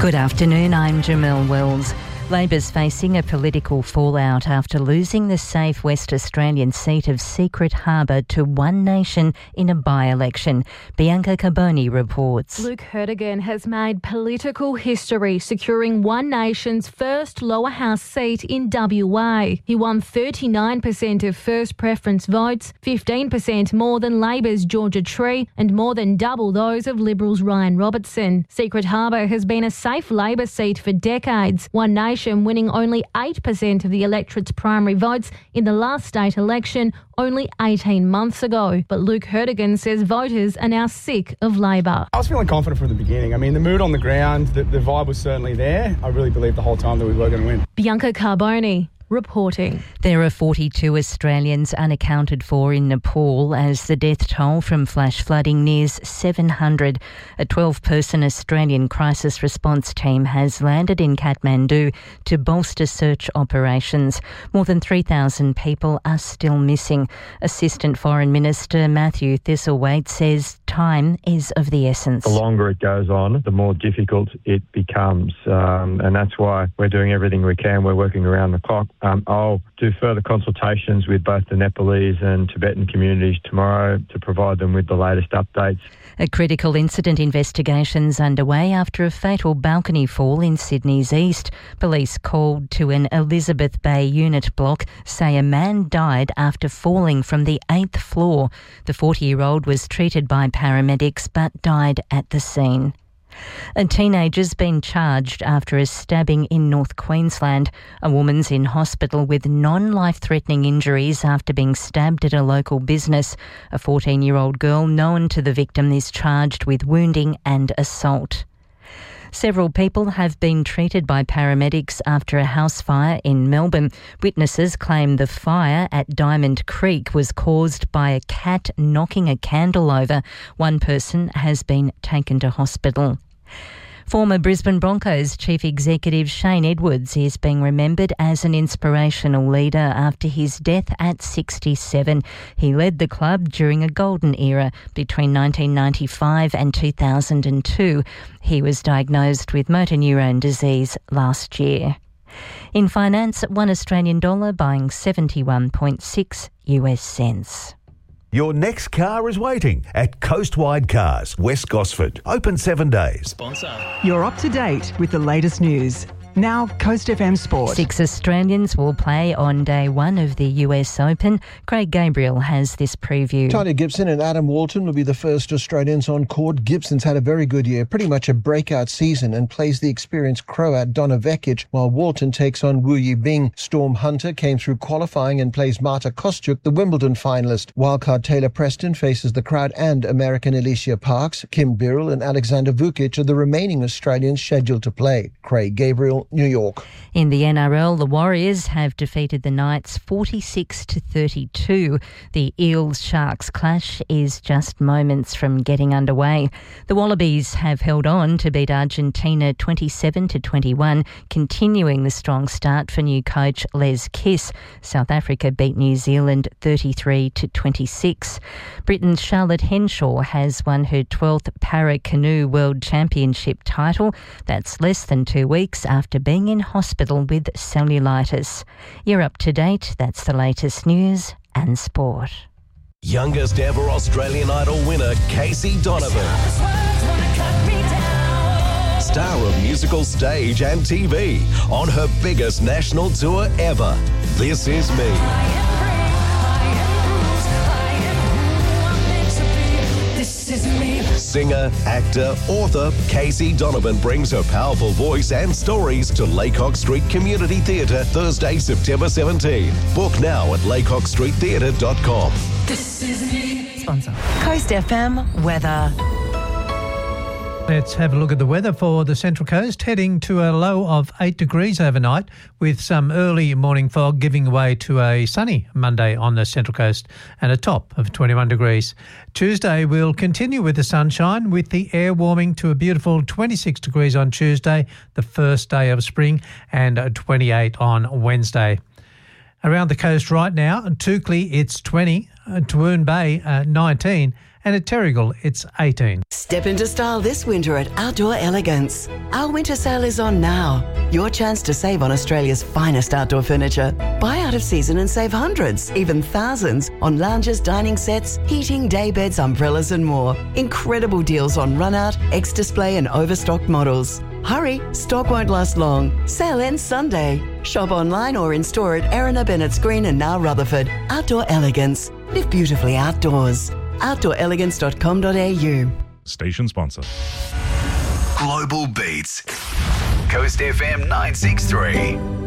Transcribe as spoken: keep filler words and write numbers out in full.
Good afternoon, I'm Jamelle Wells. Labor's facing a political fallout after losing the safe West Australian seat of Secret Harbour to One Nation in a by-election. Bianca Carboni reports. Luke Hertigan has made political history, securing One Nation's first lower house seat in W A. He won thirty-nine percent of first preference votes, fifteen percent more than Labor's Georgia Tree, and more than double those of Liberals' Ryan Robertson. Secret Harbour has been a safe Labor seat for decades. One Nation winning only eight percent of the electorate's primary votes in the last state election only eighteen months ago. But Luke Hertigan says voters are now sick of Labor. I was feeling confident from the beginning. I mean, the mood on the ground, the, the vibe was certainly there. I really believed the whole time that we were going to win. Bianca Carboni reporting. There are forty-two Australians unaccounted for in Nepal as the death toll from flash flooding nears seven hundred. A twelve-person Australian crisis response team has landed in Kathmandu to bolster search operations. More than three thousand people are still missing. Assistant Foreign Minister Matthew Thistlethwaite says time is of the essence. The longer it goes on, the more difficult it becomes, um, and that's why we're doing everything we can. We're working around the clock. Um, I'll do further consultations with both the Nepalese and Tibetan communities tomorrow to provide them with the latest updates. A critical incident investigation's underway after a fatal balcony fall in Sydney's east. Police called to an Elizabeth Bay unit block say a man died after falling from the eighth floor. The forty-year-old was treated by paramedics but died at the scene. A teenager's been charged after a stabbing in North Queensland. A woman's in hospital with non-life-threatening injuries after being stabbed at a local business. A fourteen-year-old girl known to the victim is charged with wounding and assault. Several people have been treated by paramedics after a house fire in Melbourne. Witnesses claim the fire at Diamond Creek was caused by a cat knocking a candle over. One person has been taken to hospital. Former Brisbane Broncos chief executive Shane Edwards is being remembered as an inspirational leader after his death at sixty-seven. He led the club during a golden era between nineteen ninety-five and two thousand two. He was diagnosed with motor neurone disease last year. In finance, one Australian dollar buying seventy-one point six U S cents. Your next car is waiting at Coastwide Cars, West Gosford. Open seven days. Sponsor. You're up to date with the latest news. Now, Coast F M Sport. Six Australians will play on day one of the U S Open. Craig Gabriel has this preview. Tanya Gibson and Adam Walton will be the first Australians on court. Gibson's had a very good year, pretty much a breakout season, and plays the experienced Croat Donna Vekic, while Walton takes on Wu Yibing. Storm Hunter came through qualifying and plays Marta Kostyuk, the Wimbledon finalist. Wildcard Taylor Preston faces the crowd and American Alicia Parks. Kim Birrell and Alexander Vukic are the remaining Australians scheduled to play. Craig Gabriel, New York. In the N R L, the Warriors have defeated the Knights forty-six to thirty-two. The Eels-Sharks clash is just moments from getting underway. The Wallabies have held on to beat Argentina twenty-seven to twenty-one, continuing the strong start for new coach Les Kiss. South Africa beat New Zealand thirty-three to twenty-six. Britain's Charlotte Henshaw has won her twelfth Para Canoe World Championship title. That's less than two weeks after being in hospital with cellulitis. You're up to date. That's the latest news and sport. Youngest ever Australian Idol winner, Casey Donovan. Star of musical stage and T V on her biggest national tour ever. This Is Me. Singer, actor, author, Casey Donovan brings her powerful voice and stories to Laycock Street Community Theatre Thursday, September seventeenth. Book now at laycock street theatre dot com. This is me. Sponsor. Coast F M weather. Let's have a look at the weather for the Central Coast, heading to a low of eight degrees overnight with some early morning fog giving way to a sunny Monday on the Central Coast and a top of twenty-one degrees. Tuesday we'll continue with the sunshine with the air warming to a beautiful twenty-six degrees on Tuesday, the first day of spring, and twenty-eight on Wednesday. Around the coast right now, Toukley it's twenty, Toowoon Bay uh, nineteen, and at Terrigal it's eighteen. Step into style this winter at Outdoor Elegance. Our winter sale is on now. Your chance to save on Australia's finest outdoor furniture. Buy out of season and save hundreds, even thousands, on lounges, dining sets, heating, day beds, umbrellas and more. Incredible deals on run-out, ex-display and overstocked models. Hurry, stock won't last long. Sale ends Sunday. Shop online or in store at Erina, Bennett's Green and now Rutherford. Outdoor Elegance. Live beautifully outdoors. outdoor elegance dot com dot a u. Station sponsor. Global Beats. Coast F M nine six three.